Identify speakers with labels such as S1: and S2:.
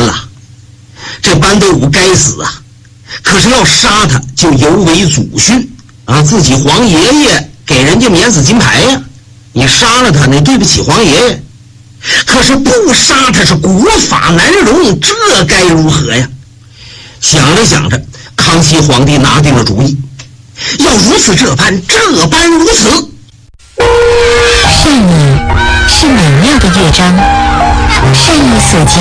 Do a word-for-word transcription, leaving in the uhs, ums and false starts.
S1: 了，这班斗武该死啊！可是要杀他，就有违祖训啊！自己皇爷爷给人家免死金牌呀、啊，你杀了他，你对不起皇爷爷。可是不杀他是国法难容，这该如何呀？想着想着，康熙皇帝拿定了主意，要如此这般，这般如此。
S2: 善意是美妙的乐章，善意所及